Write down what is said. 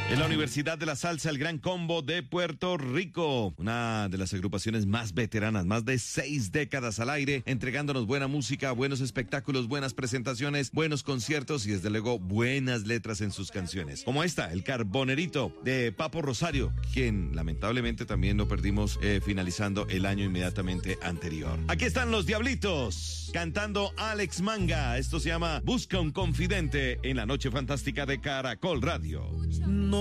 En la Universidad de la Salsa, el Gran Combo de Puerto Rico, una de las agrupaciones más veteranas, más de 6 décadas al aire, entregándonos buena música, buenos espectáculos, buenas presentaciones, buenos conciertos y desde luego buenas letras en sus canciones. Como esta, El Carbonerito de Papo Rosario, quien lamentablemente también lo perdimos finalizando el año inmediatamente anterior. Aquí están los Diablitos, cantando Alex Manga. Esto se llama Busca un Confidente en la Noche Fantástica de Caracol Radio.